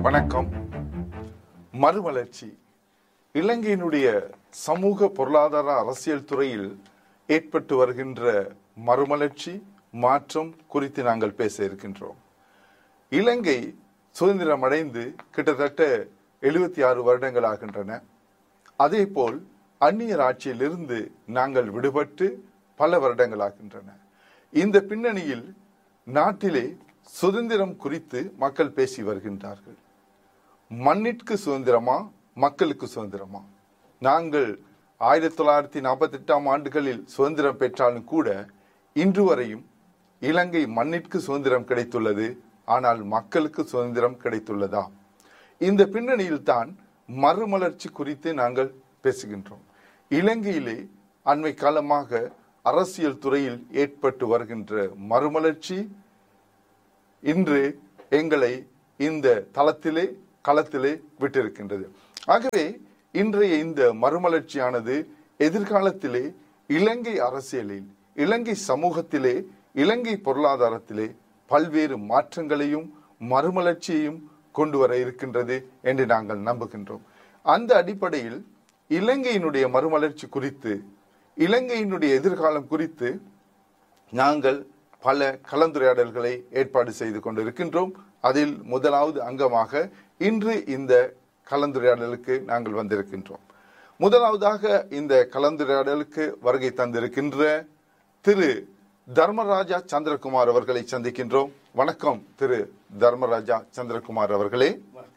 வணக்கம். மறுமலர்ச்சி இலங்கையினுடைய சமூக பொருளாதார அரசியல் துறையில் ஏற்பட்டு வருகின்ற மறுமலர்ச்சி மாற்றம் குறித்து நாங்கள் பேச இருக்கின்றோம். இலங்கை சுதந்திரம் அடைந்து கிட்டத்தட்ட 76 வருடங்கள் ஆகின்றன. அதே போல் அந்நியர் ஆட்சியிலிருந்து நாங்கள் விடுபட்டு பல வருடங்கள் ஆகின்றன. இந்த பின்னணியில் நாட்டிலே சுதந்திரம் குறித்து மக்கள் பேசி வருகின்றார்கள். மண்ணிற்கு சுதந்திரமா, மக்களுக்கு சுதந்திரமா? நாங்கள் 1948 ஆண்டுகளில் சுதந்திரம் பெற்றாலும் கூட இன்று வரையும் இலங்கை மண்ணிற்கு சுதந்திரம் கிடைத்துள்ளது, ஆனால் மக்களுக்கு சுதந்திரம் கிடைத்துள்ளதா? இந்த பின்னணியில் தான் மறுமலர்ச்சி குறித்து நாங்கள் பேசுகின்றோம். இலங்கையிலே அண்மை காலமாக அரசியல் துறையில் ஏற்பட்டு வருகின்ற மறுமலர்ச்சி இன்று எங்களை இந்த களத்திலே விட்டிருக்கின்றது. ஆகவே இன்றைய இந்த மறுமலர்ச்சியானது எதிர்காலத்திலே இலங்கை அரசியலில், இலங்கை சமூகத்திலே, இலங்கை பொருளாதாரத்திலே பல்வேறு மாற்றங்களையும் மறுமலர்ச்சியையும் கொண்டு வர இருக்கின்றது என்று நாங்கள் நம்புகின்றோம். அந்த அடிப்படையில் இலங்கையினுடைய மறுமலர்ச்சி குறித்து, இலங்கையினுடைய எதிர்காலம் குறித்து நாங்கள் பல கலந்துரையாடல்களை ஏற்பாடு செய்து கொண்டிருக்கின்றோம். அதில் முதலாவது அங்கமாக இன்று இந்த கலந்துரையாடலுக்கு நாங்கள் வந்திருக்கின்றோம். முதலாவதாக இந்த கலந்துரையாடலுக்கு வருகை தந்திருக்கின்ற திரு தர்மராஜா சந்திரகுமார் அவர்களை சந்திக்கின்றோம். வணக்கம் திரு தர்மராஜா சந்திரகுமார் அவர்களே.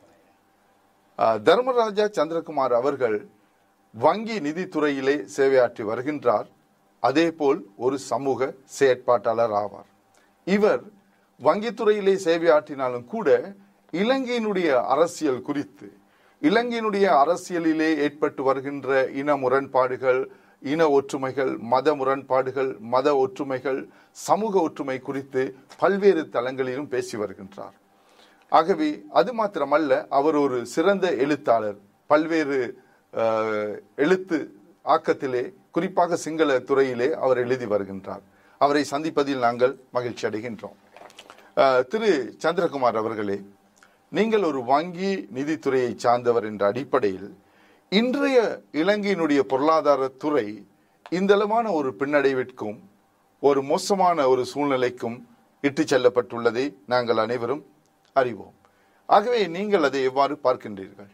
தர்மராஜா சந்திரகுமார் அவர்கள் வங்கி நிதித்துறையிலே சேவையாற்றி வருகின்றார். அதே போல் ஒரு சமூக செயற்பாட்டாளர் ஆவார். இவர் வங்கித்துறையிலே சேவையாற்றினாலும் கூட இலங்கையினுடைய அரசியல் குறித்து, இலங்கையினுடைய அரசியலிலே ஏற்பட்டு வருகின்ற இன முரண்பாடுகள், இன ஒற்றுமைகள், மத முரண்பாடுகள், மத ஒற்றுமைகள், சமூக ஒற்றுமை குறித்து பல்வேறு தளங்களிலும் பேசி வருகின்றார். ஆகவே அது மாத்திரமல்ல, அவர் ஒரு சிறந்த எழுத்தாளர். பல்வேறு எழுத்து ஆக்கத்திலே, குறிப்பாக சிங்கள துறையிலே அவர் எழுதி வருகின்றார். அவரை சந்திப்பதில் நாங்கள் மகிழ்ச்சி அடைகின்றோம். திரு சந்திரகுமார் அவர்களே, நீங்கள் ஒரு வங்கி நிதித்துறையை சார்ந்தவர் என்ற அடிப்படையில் இன்றைய இலங்கையினுடைய பொருளாதார துறை இந்தளவான ஒரு பின்னடைவிற்கும் ஒரு மோசமான ஒரு சூழ்நிலைக்கும் இட்டு செல்லப்பட்டுள்ளதை நாங்கள் அனைவரும் அறிவோம். ஆகவே நீங்கள் அதை எவ்வாறு பார்க்கின்றீர்கள்?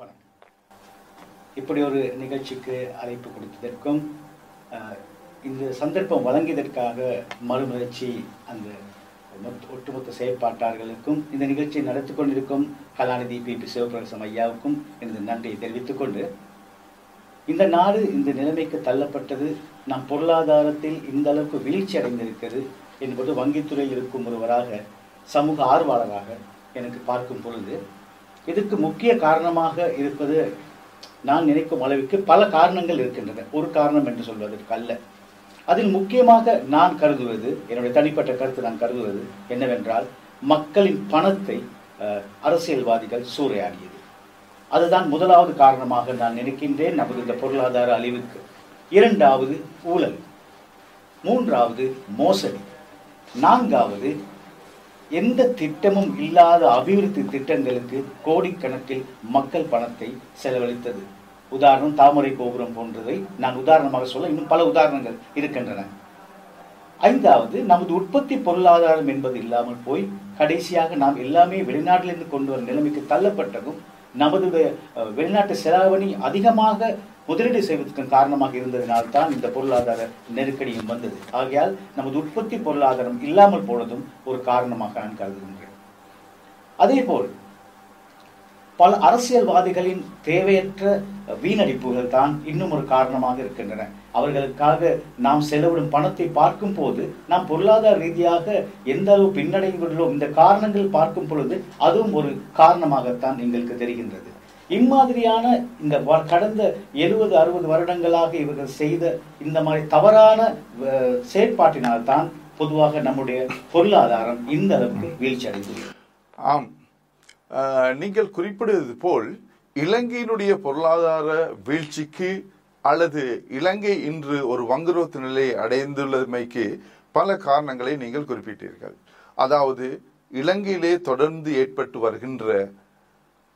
இப்படி ஒரு நிகழ்ச்சிக்கு அழைப்பு கொடுத்ததற்கும் இந்த சந்தர்ப்பம் வழங்கியதற்காக மறுமலர்ச்சி அந்த ஒட்டுமொத்த செயற்பாட்டாளர்களுக்கும் இந்த நிகழ்ச்சியை நடத்தி கொண்டிருக்கும் கலாநிதி பி சிவபிரகாசம் ஐயாவுக்கும் எனது நன்றியை தெரிவித்துக் கொண்டு, இந்த நாடு இந்த நிலைமைக்கு தள்ளப்பட்டது, நம் பொருளாதாரத்தில் இந்த அளவுக்கு வீழ்ச்சி அடைந்திருக்கிறது என்பது வங்கித்துறையில் இருக்கும் ஒருவராக, சமூக ஆர்வலராக எனக்கு பார்க்கும் பொழுது இதற்கு முக்கிய காரணமாக இருப்பது, நான் நினைக்கும் அளவுக்கு பல காரணங்கள் இருக்கின்றன. ஒரு காரணம் என்று சொல்வதற்கு அல்ல. அதில் முக்கியமாக நான் கருதுவது, என்னுடைய தனிப்பட்ட கருத்து நான் கருதுவது என்னவென்றால், மக்களின் பணத்தை அரசியல்வாதிகள் சூறையாடியது. அதுதான் முதலாவது காரணமாக நான் நினைக்கின்றேன் நமது இந்த பொருளாதார அழிவுக்கு. இரண்டாவது ஊழல், மூன்றாவது மோசடி, நான்காவது எந்த திட்டமும் இல்லாத அபிவிருத்தி திட்டங்களுக்கு கோடிக்கணக்கில் மக்கள் பணத்தை செலவழித்தது. உதாரணம் தாமரை கோபுரம் போன்றதை நான் உதாரணமாக சொல்ல இன்னும் பல உதாரணங்கள் இருக்கின்றன. ஐந்தாவது, நமது உற்பத்தி பொருளாதாரம் என்பது இல்லாமல் போய் கடைசியாக நாம் எல்லாமே வெளிநாட்டிலிருந்து கொண்டு வரும் நிலைமைக்கு தள்ளப்பட்டதும், நமது வெளிநாட்டு செலாவணி அதிகமாக முதலீடு செய்வதற்கு காரணமாக இருந்ததினால்தான் இந்த பொருளாதார நெருக்கடியும் வந்தது. ஆகையால் நமது உற்பத்தி பொருளாதாரம் இல்லாமல் போனதும் ஒரு காரணமாக நான் கருதுகின்றேன். அதே போல் பல அரசியல்வாதிகளின் தேவையற்ற வீணடிப்புகள் தான் இன்னும் ஒரு காரணமாக இருக்கின்றன. அவர்களுக்காக நாம் செலவிடும் பணத்தை பார்க்கும் போது நாம் பொருளாதார ரீதியாக எந்த அளவு பின்னடைந்துள்ளோம், இந்த காரணங்கள் பார்க்கும் பொழுது அதுவும் ஒரு காரணமாகத்தான் எங்களுக்கு தெரிகின்றது. இம்மாதிரியான இந்த கடந்த 70-60 வருடங்களாக இவர்கள் செய்த இந்த மாதிரி தவறான செயற்பாட்டினால்தான் பொதுவாக நம்முடைய பொருளாதாரம் இந்த அளவுக்கு வீழ்ச்சி அடைந்துள்ளது. ஆம், நீங்கள் குறிப்பிடுவது போல் இலங்கையினுடைய பொருளாதார வீழ்ச்சிக்கு அல்லது இலங்கை இன்று ஒரு வங்குரோத்து நிலையை அடைந்துள்ளமைக்கு பல காரணங்களை நீங்கள் குறிப்பிட்டீர்கள். அதாவது இலங்கையிலே தொடர்ந்து ஏற்பட்டு வருகின்ற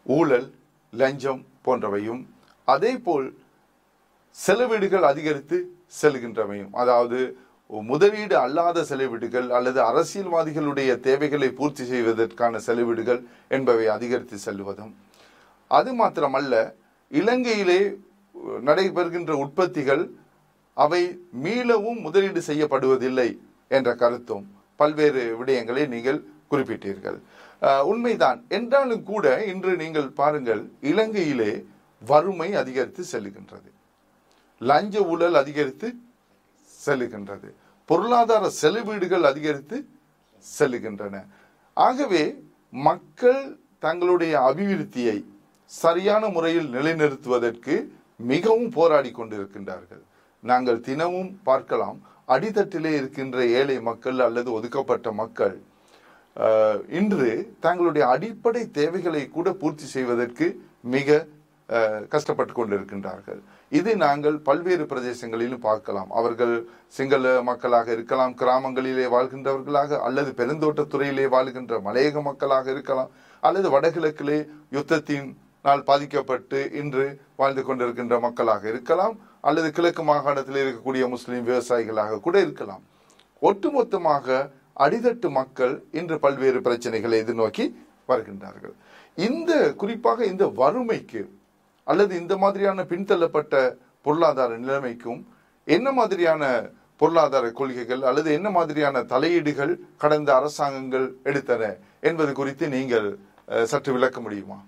ஊழல், லஞ்சம் போன்றவையும், அதே போல் செலவீடுகள் அதிகரித்து செல்கின்றவையும், அதாவது முதலீடு அல்லாத செலவீடுகள் அல்லது அரசியல்வாதிகளுடைய தேவைகளை பூர்த்தி செய்வதற்கான செலவீடுகள் என்பவை அதிகரித்து செல்வதும், அது மாத்திரமல்ல இலங்கையிலே நடைபெறுகின்ற உற்பத்திகள் அவை மீளவும் முதலீடு செய்யப்படுவதில்லை என்ற கருத்தும் பல்வேறு விடயங்களை நீங்கள் குறிப்பிட்டீர்கள். உண்மைதான் என்றாலும் கூட இன்று நீங்கள் பாருங்கள், இலங்கையிலே வறுமை அதிகரித்து செல்லுகின்றது, லஞ்ச ஊழல் அதிகரித்து செல்லுகின்றது, பொருளாதார செலவீடுகள் அதிகரித்து செல்லுகின்றன. ஆகவே மக்கள் தங்களுடைய அபிவிருத்தியை சரியான முறையில் நிலைநிறுத்துவதற்கு மிகவும் போராடி கொண்டிருக்கின்றார்கள். நாங்கள் தினமும் பார்க்கலாம், அடித்தட்டிலே இருக்கின்ற ஏழை மக்கள் அல்லது ஒதுக்கப்பட்ட மக்கள் இன்று தங்களுடைய அடிப்படை தேவைகளை கூட பூர்த்தி செய்வதற்கு மிக கஷ்டப்பட்டு கொண்டிருக்கின்றார்கள். இது நாங்கள் பல்வேறு பிரதேசங்களிலும் பார்க்கலாம். அவர்கள் சிங்கள மக்களாக இருக்கலாம், கிராமங்களிலே வாழ்கின்றவர்களாக, அல்லது பெருந்தோட்டத்துறையிலே வாழ்கின்ற மலையக மக்களாக இருக்கலாம், அல்லது வடகிழக்கிலே யுத்தத்தினால் பாதிக்கப்பட்டு இன்று வாழ்ந்து கொண்டிருக்கின்ற மக்களாக இருக்கலாம், அல்லது கிழக்கு மாகாணத்தில் இருக்கக்கூடிய முஸ்லிம் விவசாயிகளாக கூட இருக்கலாம். ஒட்டுமொத்தமாக அடித்தட்டு மக்கள் இன்று பல்வேறு பிரச்சனைகளை எதிர்நோக்கி வருகின்றார்கள். இந்த குறிப்பாக இந்த வறுமைக்கு அல்லது இந்த மாதிரியான பின்தள்ளப்பட்ட பொருளாதார நிலைமைக்கும் என்ன மாதிரியான பொருளாதார கொள்கைகள் அல்லது என்ன மாதிரியான தலையீடுகள் கடந்த அரசாங்கங்கள் எடுத்தன என்பது குறித்து நீங்கள் சற்று விளக்க முடியுமா?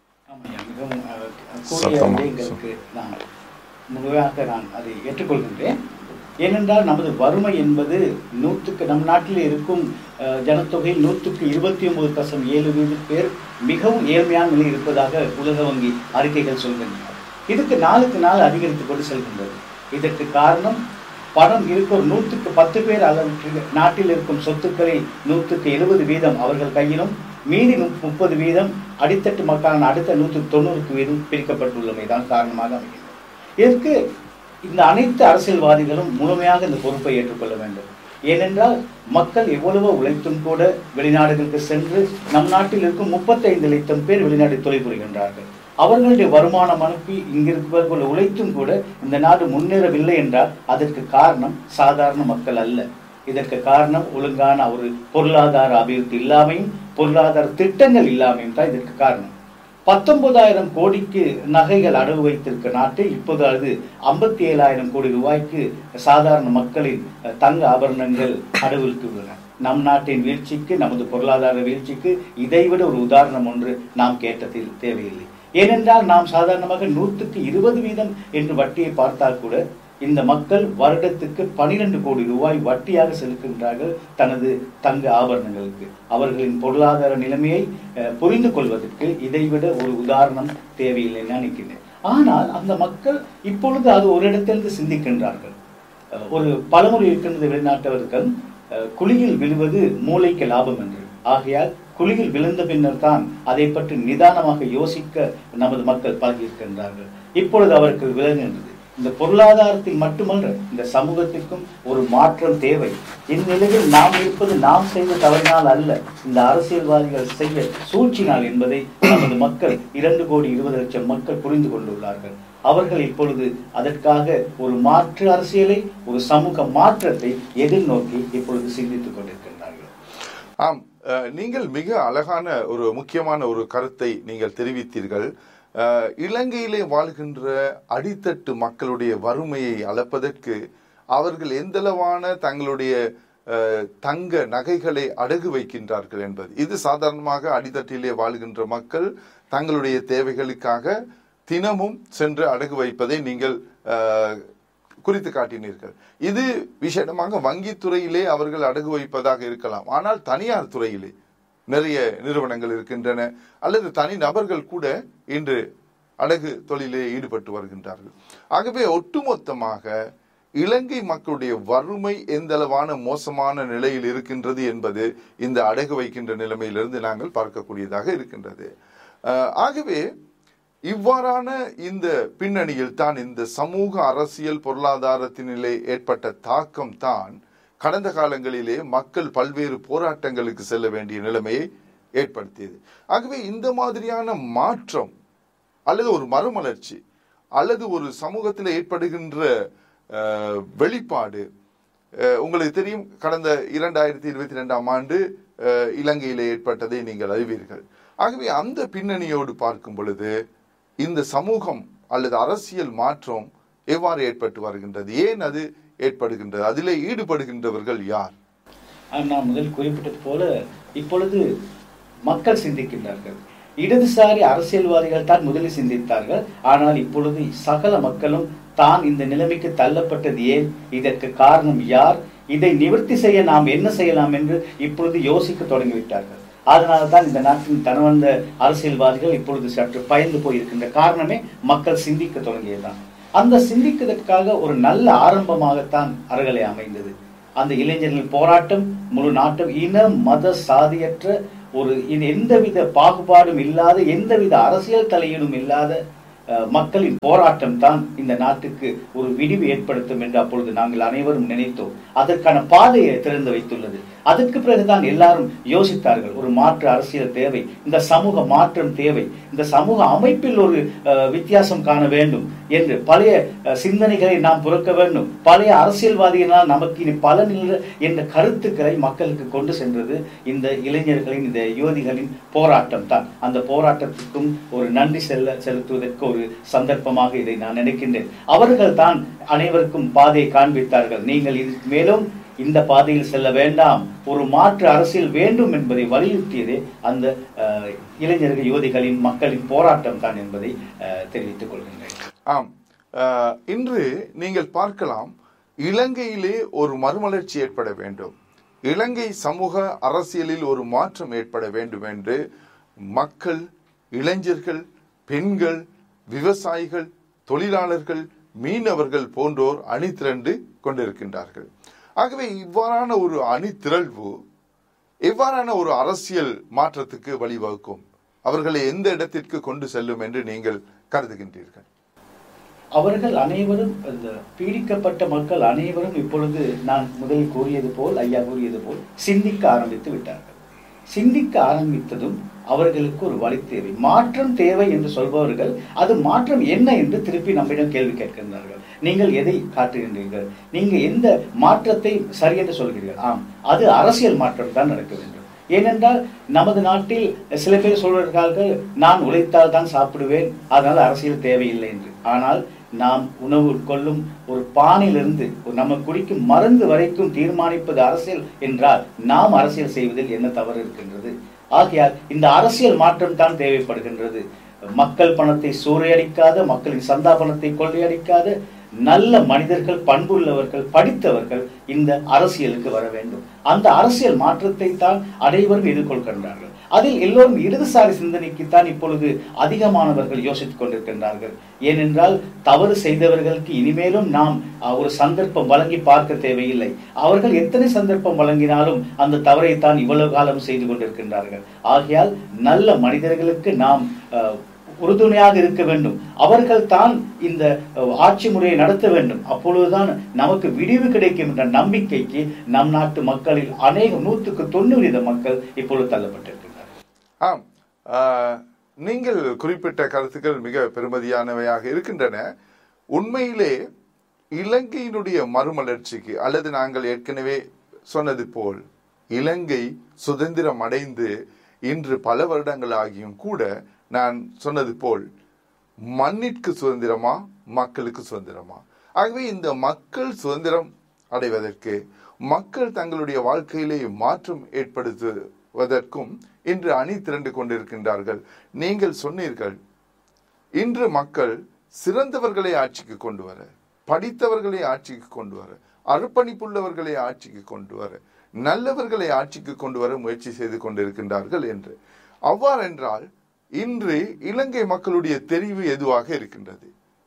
முழுமையாக நான் அதை ஏற்றுக்கொள்கின்றேன். ஏனென்றால் நமது வறுமை என்பது நம் நாட்டில் இருக்கும் ஜனத்தொகையில் 129.7% பேர் மிகவும் ஏழ்மையான நிலையில் இருப்பதாக உலக வங்கி அறிக்கைகள் சொல்கின்றன. இதுக்கு நாளுக்கு நாள் அதிகரித்துக் கொண்டு செல்கின்றது. இதற்கு காரணம் பணம் இருக்கும் 110 பேர் அளவுக்கு நாட்டில் இருக்கும் சொத்துக்களில் 170% அவர்கள் கையிலும், மீதி 30% அடித்தட்டு மக்களான அடுத்த 190% பிரிக்கப்பட்டுள்ளமைதான் காரணமாக அமைகிறது. இதற்கு இந்த அனைத்து அரசியல்வாதிகளும் முழுமையாக இந்த பொறுப்பை ஏற்றுக்கொள்ள வேண்டும். ஏனென்றால் மக்கள் எவ்வளவு உழைத்தும் கூட வெளிநாடுகளுக்கு சென்று நம் நாட்டில் இருக்கும் 35 லட்சம் பேர் வெளிநாடு தொழில் புரிகின்றார்கள். அவர்களுடைய வருமானம் அனுப்பி இங்கிருப்பவர்கள் உழைத்தும் கூட இந்த நாடு முன்னேறவில்லை என்றால் அதற்கு காரணம் சாதாரண மக்கள் அல்ல. இதற்கு காரணம் ஒழுங்கான ஒரு பொருளாதார அபிவிருத்தி இல்லாமையும் பொருளாதார திட்டங்கள் இல்லாமையும் தான் இதற்கு காரணம். 19,000 கோடிக்கு நகைகள் அடகு வைத்திருக்க நாட்டில் இப்போது அது 57,000 கோடி ரூபாய்க்கு சாதாரண மக்களின் தங்க ஆபரணங்கள் அடகுவிற்கு உள்ளன. நம் நாட்டின் வீழ்ச்சிக்கு, நமது பொருளாதார வீழ்ச்சிக்கு இதைவிட ஒரு உதாரணம் ஒன்று நாம் கேட்டதில் தேவையில்லை. ஏனென்றால் நாம் சாதாரணமாக 120% என்று வட்டியை பார்த்தால் கூட இந்த மக்கள் வருடத்துக்கு 12 கோடி ரூபாய் வட்டியாக செலுத்துகின்றார்கள் தனது தங்க ஆபரணங்களுக்கு. அவர்களின் பொருளாதார நிலைமையை புரிந்து கொள்வதற்கு இதைவிட ஒரு உதாரணம் தேவையில்லை நினைக்கிறேன். ஆனால் அந்த மக்கள் இப்பொழுது அது ஒரு இடத்திலிருந்து சிந்திக்கின்றார்கள். ஒரு பழமொழி இருக்கின்றது வெளிநாட்டவர்கள், குழியில் விழுவது மூளைக்கு லாபம் என்று. ஆகையால் குழியில் விழுந்த பின்னர் தான் அதை பற்றி நிதானமாக யோசிக்க நமது மக்கள் பழகியிருக்கின்றார்கள். இப்பொழுது அவர்கள் விளங்குகின்றது. இந்த பொருளாதாரத்தில் மட்டுமல்ல, இந்த சமூகத்திற்கும் ஒரு மாற்றம் தேவை. இந்நிலையில் நாம் இருப்பது நாம் செய்த தவறினால் அல்ல, இந்த அரசியல்வாதிகள் செய்ய சூழ்ச்சினால் என்பதை நமது மக்கள் 2,20,00,000 மக்கள் புரிந்து கொண்டுள்ளார்கள். அவர்கள் இப்பொழுது அதற்காக ஒரு மாற்று அரசியலை, ஒரு சமூக மாற்றத்தை எதிர்நோக்கி இப்பொழுது சிந்தித்துக் கொண்டிருக்கின்றார்கள். ஆம், நீங்கள் மிக அழகான ஒரு முக்கியமான ஒரு கருத்தை நீங்கள் தெரிவித்தீர்கள். இலங்கையிலே வாழ்கின்ற அடித்தட்டு மக்களுடைய வறுமையை அளப்பதற்கு அவர்கள் எந்தளவான தங்களுடைய தங்க நகைகளை அடகு வைக்கின்றார்கள் என்பது. இது சாதாரணமாக அடித்தட்டிலே வாழ்கின்ற மக்கள் தங்களுடைய தேவைகளுக்காக தினமும் சென்று அடகு வைப்பதை நீங்கள் குறித்து காட்டினீர்கள். இது விசேடமாக வங்கித்துறையிலே அவர்கள் அடகு வைப்பதாக இருக்கலாம். ஆனால் தனியார் துறையிலே நிறைய நிறுவனங்கள் இருக்கின்றன, அல்லது தனி நபர்கள் கூட இன்று அடகு தொழிலே ஈடுபட்டு வருகின்றார்கள். ஆகவே ஒட்டுமொத்தமாக இலங்கை மக்களுடைய வறுமை எந்த அளவான மோசமான நிலையில் இருக்கின்றது என்பது இந்த அடகு வைக்கின்ற நிலைமையிலிருந்து நாங்கள் பார்க்கக்கூடியதாக இருக்கின்றது. ஆகவே இவ்வாறான இந்த பின்னணியில் தான் இந்த சமூக அரசியல் பொருளாதாரத்தினிலே ஏற்பட்ட தாக்கம் தான் கடந்த காலங்களிலே மக்கள் பல்வேறு போராட்டங்களுக்கு செல்ல வேண்டிய நிலைமையை ஏற்படுத்தியது. ஆகவே இந்த மாதிரியான மாற்றம் அல்லது ஒரு மறுமலர்ச்சி அல்லது ஒரு சமூகத்தில் ஏற்படுகின்ற வெளிப்பாடு உங்களுக்கு தெரியும். கடந்த 2022ஆம் ஆண்டு இலங்கையிலே ஏற்பட்டதை நீங்கள் அறிவீர்கள். ஆகவே அந்த பின்னணியோடு பார்க்கும் பொழுது இந்த சமூகம் அல்லது அரசியல் மாற்றம் எவ்வாறு ஏற்பட்டு வருகின்றது, ஏன் அது ஏற்படுகின்றது, அதிலே ஈடுபடுகின்றவர்கள் யார்? நான் முதல் குறிப்பிட்டது போல இப்பொழுது மக்கள் சிந்திக்கின்றார்கள். இடதுசாரி அரசியல்வாதிகள் தான் முதலில் சிந்தித்தார்கள். ஆனால் இப்பொழுது சகல மக்களும் தான் இந்த நிலைமைக்கு தள்ளப்பட்டது ஏன், இதற்கு காரணம் யார், இதை நிவர்த்தி செய்ய நாம் என்ன செய்யலாம் என்று இப்பொழுது யோசிக்க தொடங்கிவிட்டார்கள். அதனால தான் இந்த நாட்டின் தனவந்த அரசியல்வாதிகள் இப்பொழுது சற்று பயந்து போயிருக்கின்ற காரணமே மக்கள் சிந்திக்க தொடங்கியதுதான். அந்த சிந்திக்கிறதுக்காக ஒரு நல்ல ஆரம்பமாகத்தான் அறகலை அமைந்தது. அந்த இளைஞர்கள் போராட்டம் முழு நாட்டும் இன மத சாதியற்ற ஒரு எந்தவித பாகுபாடும் இல்லாத எந்தவித அரசியல் தலையீடும் இல்லாத மக்களின் போராட்டம் தான் இந்த நாட்டுக்கு ஒரு விடிவு ஏற்படுத்தும் என்று அப்பொழுது நாங்கள் அனைவரும் நினைத்தோம். அதற்கான பாதையை திறந்து வைத்துள்ளது. அதற்கு பிறகுதான் எல்லாரும் யோசித்தார்கள், ஒரு மாற்று அரசியல் தேவை, இந்த சமூக மாற்றம் தேவை, இந்த சமூக அமைப்பில் ஒரு வித்தியாசம் காண வேண்டும் என்று பழைய சிந்தனைகளை நாம் புறக்க வேண்டும், பழைய அரசியல்வாதிகளால் நமக்கு இனி பலன் இல்லை என்ற கருத்துக்களை மக்களுக்கு கொண்டு சென்றது இந்த இளைஞர்களின் இந்த யுவதிகளின் போராட்டம் தான். அந்த போராட்டத்துக்கும் ஒரு நன்றி செலுத்துவதற்கு ஒரு சந்தர்ப்பமாக இதை நான் நினைக்கின்றேன். அவர்கள் தான் அனைவருக்கும் பாதையை காண்பித்தார்கள். நீங்கள் மேலும் இந்த பாதையில் செல்ல வேண்டாம், ஒரு மாற்று அரசியல் வேண்டும் என்பதை வலியுறுத்தியதே அந்த இளைஞர்கள் யுவதிகளின் மக்களின் போராட்டம் தான் என்பதை தெரிவித்துக் கொள்கின்றேன். ஆம், இன்று நீங்கள் பார்க்கலாம், இலங்கையிலே ஒரு மறுமலர்ச்சி ஏற்பட வேண்டும், இலங்கை சமூக அரசியலில் ஒரு மாற்றம் ஏற்பட வேண்டும் என்று மக்கள், இளைஞர்கள், பெண்கள், விவசாயிகள், தொழிலாளர்கள், மீனவர்கள் போன்றோர் அணி திரண்டு கொண்டிருக்கின்றார்கள். ஆகவே இவ்வாறான ஒரு அணிதிரள்வு எவ்வாறான ஒரு அரசியல் மாற்றத்துக்கு வழிவகுக்கும், அவர்களை எந்த இடத்திற்கு கொண்டு செல்லும் என்று நீங்கள் கருதுகின்றீர்கள்? அவர்கள் அனைவரும், இந்த பீடிக்கப்பட்ட மக்கள் அனைவரும் இப்பொழுது நான் முதலில் கூறியது போல், ஐயா கூறியது போல் சிந்திக்க ஆரம்பித்து விட்டார்கள். சிந்திக்க ஆரம்பித்ததும் அவர்களுக்கு ஒரு வழி தேவை, மாற்றம் தேவை என்று சொல்பவர்கள் அது மாற்றம் என்ன என்று திருப்பி நம்மிடம் கேள்வி கேட்கின்றார்கள். நீங்கள் எதை காட்டுகின்றீர்கள், நீங்க எந்த மாற்றத்தை சரி என்று சொல்கிறீர்கள்? ஆம், அது அரசியல் மாற்றம் தான் நடக்க வேண்டும். ஏனென்றால் நமது நாட்டில் சில பேர் சொல்வார்கள், நான் உழைத்தால் தான் சாப்பிடுவேன், அதனால் அரசியல் தேவையில்லை என்று. ஆனால் நாம் உணவு உட்கொள்ளும் ஒரு பானிலிருந்து நம்ம குடிக்கும் மருந்து வரைக்கும் தீர்மானிப்பது அரசியல் என்றால் நாம் அரசியல் செய்வதில் என்ன தவறு இருக்கின்றது? ஆகையால் இந்த அரசியல் மாற்றம் தான் தேவைப்படுகின்றது. மக்கள் பணத்தை சூறையடிக்காத, மக்களின் சந்தா பணத்தை கொள்ளையடிக்காத நல்ல மனிதர்கள், பண்புள்ளவர்கள், படித்தவர்கள் இந்த அரசியலுக்கு வர வேண்டும். அந்த அரசியல் மாற்றத்தை தான் அனைவரும் எதிர்கொள்கின்றார்கள். அதில் எல்லோரும் இடதுசாரி சிந்தனைக்குத்தான் இப்பொழுது அதிகமானவர்கள் யோசித்துக் கொண்டிருக்கின்றார்கள். ஏனென்றால் தவறு செய்தவர்களுக்கு இனிமேலும் நாம் ஒரு சந்தர்ப்பம் வழங்கி பார்க்க தேவையில்லை. அவர்கள் எத்தனை சந்தர்ப்பம் வழங்கினாலும் அந்த தவறைத்தான் இவ்வளவு காலம் செய்து கொண்டிருக்கின்றார்கள். ஆகையால் நல்ல மனிதர்களுக்கு நாம் உறுதுணையாக இருக்க வேண்டும். அவர்கள் தான் இந்த ஆட்சி முறையை நடத்த வேண்டும். அப்பொழுதுதான் நமக்கு விடிவு கிடைக்கும் என்ற நம்பிக்கைக்கு நம் நாட்டு மக்களில் அநேக 100% மக்கள் இப்பொழுது தள்ளப்பட்டிருக்கிறார்கள். ஆம், நீங்கள் குறிப்பிட்ட கருத்துக்கள் மிக பெருமதியானவையாக இருக்கின்றன. உண்மையிலே இலங்கையினுடைய மறுமலர்ச்சிக்கு, அல்லது நாங்கள் ஏற்கனவே சொன்னது போல் இலங்கை சுதந்திரம் அடைந்து இன்று பல வருடங்கள் ஆகியும் கூட நான் சொன்னது போல் மண்ணிற்கு சுதந்திரமா, மக்களுக்கு சுதந்திரமா? ஆகவே இந்த மக்கள் சுதந்திரம் அடைவதற்கு, மக்கள் தங்களுடைய வாழ்க்கையிலே மாற்றம் ஏற்படுத்துவதற்கும் இன்று அணி திரண்டு கொண்டிருக்கின்றார்கள். நீங்கள் சொன்னீர்கள், இன்று மக்கள் சிறந்தவர்களை ஆட்சிக்கு கொண்டு வர, படித்தவர்களை ஆட்சிக்கு கொண்டு வர, அர்ப்பணிப்புள்ளவர்களை ஆட்சிக்கு கொண்டு வர, நல்லவர்களை ஆட்சிக்கு கொண்டு வர முயற்சி செய்து கொண்டிருக்கின்றார்கள் என்று. அவ்வாறென்றால் இன்று இலங்கை மக்களுடைய தெரிவு எதுவாக இருக்கின்றது?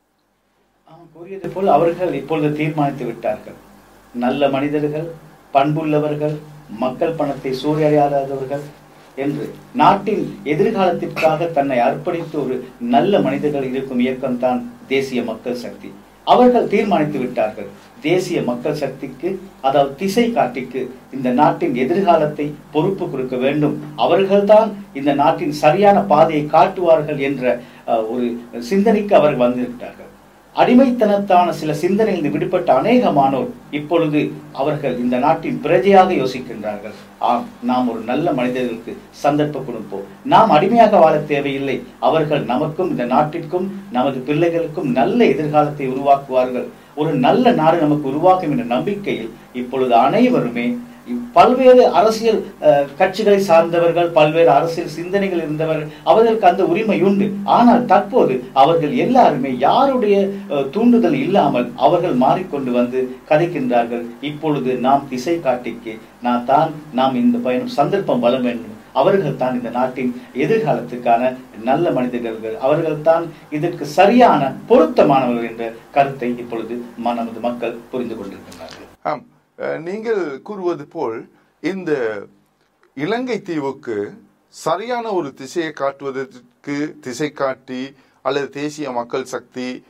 கூறியது போல் அவர்கள் இப்பொழுது தீர்மானித்து விட்டார்கள். நல்ல மனிதர்கள், பண்புள்ளவர்கள், மக்கள் பணத்தை சூறையாடாதவர்கள் என்று நாட்டின் எதிர்காலத்திற்காக தன்னை அர்ப்பணித்து ஒரு நல்ல மனிதர்கள் இருக்கும் இயக்கம்தான் தேசிய மக்கள் சக்தி. அவர்கள் தீர்மானித்து விட்டார்கள். தேசிய மக்கள் சக்திக்கு, அதாவது திசை காட்டிக்கு இந்த நாட்டின் எதிர்காலத்தை பொறுப்பு கொடுக்க வேண்டும், அவர்கள்தான் இந்த நாட்டின் சரியான பாதையை காட்டுவார்கள் என்ற ஒரு சிந்தனைக்கு அவர்கள் வந்துவிட்டார்கள். அடிமைத்தனத்தான சில சிந்தனையில் விடுபட்ட அநேகமானோர் இப்பொழுது அவர்கள் இந்த நாட்டின் பிரஜையாக யோசிக்கின்றார்கள். ஆம், நாம் ஒரு நல்ல மனிதர்களுக்கு சந்தர்ப்பம் கொடுப்போம், நாம் அடிமையாக வாழ தேவையில்லை, அவர்கள் நமக்கும் இந்த நாட்டிற்கும் நமது பிள்ளைகளுக்கும் நல்ல எதிர்காலத்தை உருவாக்குவார்கள், ஒரு நல்ல நாடு நமக்கு உருவாக்கும் என்ற நம்பிக்கையில் இப்பொழுது அனைவருமே பல்வேறு அரசியல் கட்சிகளை சார்ந்தவர்கள், பல்வேறு அரசியல் சிந்தனைகள் இருந்தவர்கள், அவர்களுக்கு அந்த உரிமை உண்டு. ஆனால் தற்போது அவர்கள் எல்லாருமே யாருடைய தூண்டுதல் இல்லாமல் அவர்கள் மாறிக்கொண்டு வந்து கதைக்கின்றார்கள். இப்பொழுது நாம் திசை காட்டிக்கு நாம் இந்த பயணம் சந்தர்ப்பம் வள வேண்டும், அவர்கள் தான் இந்த நாட்டின் எதிர்காலத்துக்கான நல்ல மனிதர்கள், அவர்கள் தான் இதற்கு சரியான பொருத்தமானவர்கள் என்ற கருத்தை இப்பொழுது நமது மக்கள் புரிந்து கொண்டிருக்கிறார்கள். ஆம், நீங்கள் கூறுவது போல் இந்த இலங்கை தீவுக்கு சரியான ஒரு திசையை காட்டுவதற்கு திசை காட்டி அல்லது தேசிய மக்கள் சக்தி